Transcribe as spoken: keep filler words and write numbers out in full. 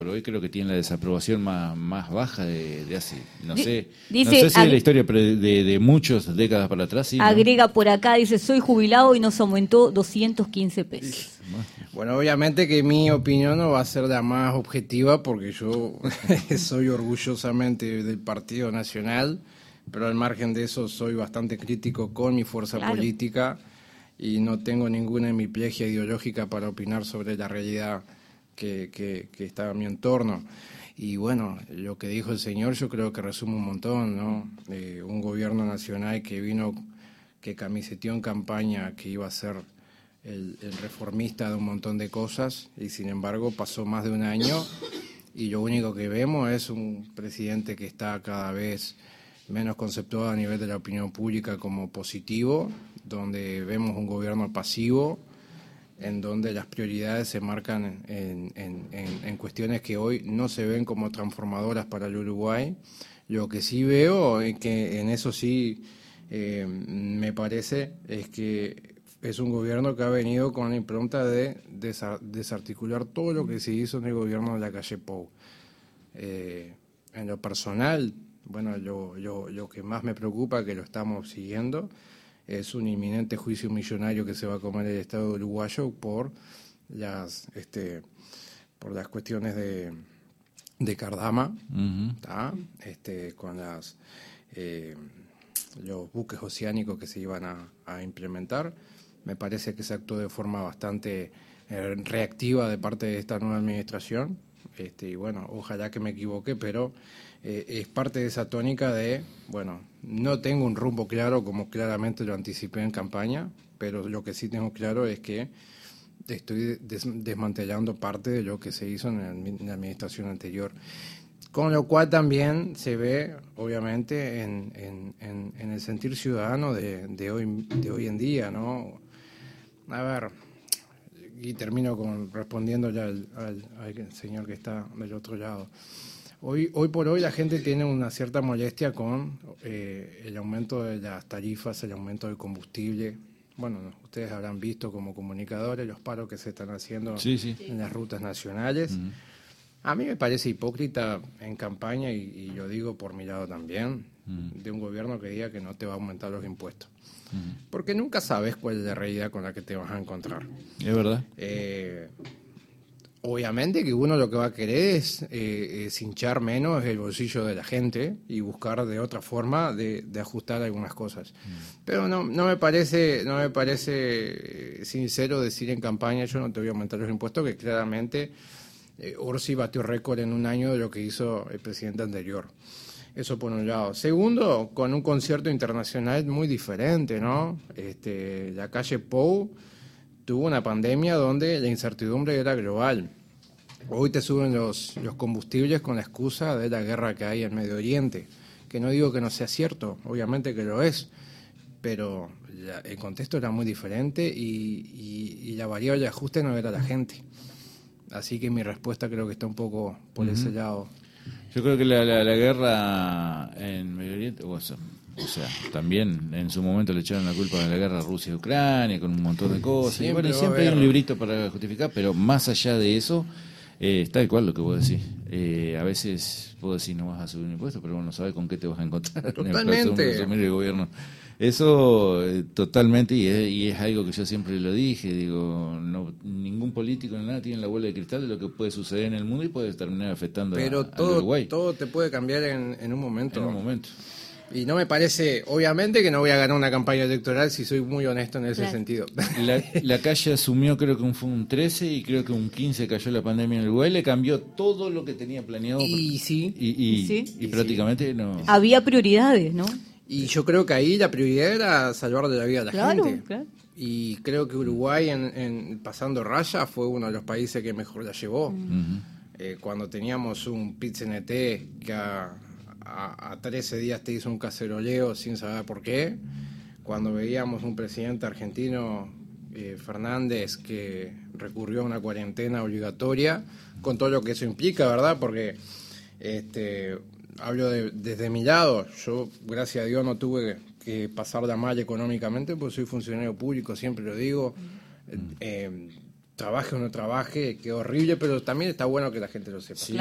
Pero hoy creo que tiene la desaprobación más, más baja de, de hace, no Di- sé, dice, no sé si ag- de la historia, pero de, de, de muchas décadas para atrás, sí, ¿no? Agrega por acá, dice, soy jubilado y nos aumentó doscientos quince pesos. Bueno, obviamente que mi opinión no va a ser la más objetiva porque yo soy orgullosamente del Partido Nacional, pero al margen de eso soy bastante crítico con mi fuerza Claro. política y no tengo ninguna hemiplegia ideológica para opinar sobre la realidad que, que, que está a mi entorno. Y bueno, lo que dijo el señor yo creo que resume un montón, ¿no? Eh, un gobierno nacional que vino, que camiseteó en campaña que iba a ser el, el reformista de un montón de cosas y sin embargo pasó más de un año y lo único que vemos es un presidente que está cada vez menos conceptuado a nivel de la opinión pública como positivo, donde vemos un gobierno pasivo, en donde las prioridades se marcan en, en, en, en cuestiones que hoy no se ven como transformadoras para el Uruguay. Lo que sí veo, es que en eso sí eh, me parece, es que es un gobierno que ha venido con la impronta de desa- desarticular todo lo que se hizo en el gobierno de la calle Pou. Eh, en lo personal, bueno, lo, lo, lo que más me preocupa, que lo estamos siguiendo, es un inminente juicio millonario que se va a comer el Estado uruguayo por las este por las cuestiones de, de Cardama, Ujú. ¿tá? Este, con las eh, los buques oceánicos que se iban a, a implementar. Me parece que se actuó de forma bastante eh, reactiva de parte de esta nueva administración. Este, y bueno, ojalá que me equivoque, pero eh, es parte de esa tónica de, bueno, no tengo un rumbo claro como claramente lo anticipé en campaña, pero lo que sí tengo claro es que estoy des desmantelando parte de lo que se hizo en, el, en la administración anterior. Con lo cual también se ve, obviamente, en, en, en, en el sentir ciudadano de, de, hoy, de hoy en día, ¿no? A ver, y termino con respondiendo ya al, al, al señor que está del otro lado. Hoy, hoy por hoy la gente tiene una cierta molestia con eh, el aumento de las tarifas, el aumento del combustible. Bueno, ustedes habrán visto como comunicadores los paros que se están haciendo Sí, sí. en las rutas nacionales. Ujú. A mí me parece hipócrita en campaña, y, y lo digo por mi lado también, Mm. de un gobierno que diga que no te va a aumentar los impuestos. Ujú. Porque nunca sabes cuál es la realidad con la que te vas a encontrar. Es verdad. Eh, obviamente que uno lo que va a querer es, eh, es hinchar menos el bolsillo de la gente y buscar de otra forma de, de ajustar algunas cosas. Mm. Pero no, no me parece, no me parece sincero decir en campaña yo no te voy a aumentar los impuestos, que claramente eh, Orsi batió récord en un año de lo que hizo el presidente anterior. Eso por un lado. Segundo, con un concierto internacional muy diferente, ¿no? Este, la calle Pou tuvo una pandemia donde la incertidumbre era global. Hoy te suben los, los combustibles con la excusa de la guerra que hay en Medio Oriente, que no digo que no sea cierto, obviamente que lo es, pero la, el contexto era muy diferente y, y, y la variable de ajuste no era la gente. Así que mi respuesta creo que está un poco por uh-huh. ese lado. Yo creo que la, la, la guerra en Medio Oriente, o sea, o sea, también en su momento le echaron la culpa de la guerra a Rusia y Ucrania, con un montón de cosas. Siempre, y bueno, y siempre hay un librito para justificar, pero más allá de eso, eh, está igual lo que vos decís. Eh, a veces vos decís no vas a subir un impuesto, pero vos no sabés con qué te vas a encontrar. Totalmente. En el, el gobierno. Eso eh, totalmente, y es, y es algo que yo siempre lo dije, digo, no, ningún político ni nada tiene la bola de cristal de lo que puede suceder en el mundo y puede terminar afectando pero a, todo, al Uruguay. todo te puede cambiar en, en un momento. En un momento. Y no me parece, obviamente que no voy a ganar una campaña electoral si soy muy honesto en ese claro. sentido. La, la calle asumió, creo que fue un trece y creo que un quince cayó la pandemia en el Uruguay, le cambió todo lo que tenía planeado. Y sí. Y, y, ¿Sí? y, y prácticamente sí. no. Había prioridades, ¿no? Y yo creo que ahí la prioridad era salvar de la vida a la claro, gente. Claro. Y creo que Uruguay, en, en pasando raya, fue uno de los países que mejor la llevó. Uh-huh. Eh, cuando teníamos un Pit-C N-T que a, a, a trece días te hizo un caceroleo sin saber por qué. Cuando veíamos un presidente argentino, eh, Fernández, que recurrió a una cuarentena obligatoria, con todo lo que eso implica, ¿verdad? Porque... este hablo de, desde mi lado, yo gracias a Dios no tuve que pasarla mal económicamente porque soy funcionario público, siempre lo digo, mm. eh, trabaje o no trabaje, qué horrible, pero también está bueno que la gente lo sepa. Sí,